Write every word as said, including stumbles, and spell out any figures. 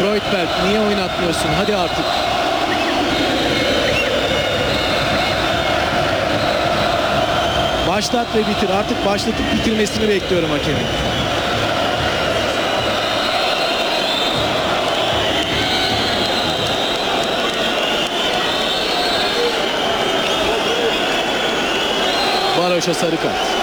Lloydberg niye oynatmıyorsun? Hadi artık. Başlat ve bitir. Artık başlatıp bitirmesini bekliyorum hakemin. Baroş'a sarı kart.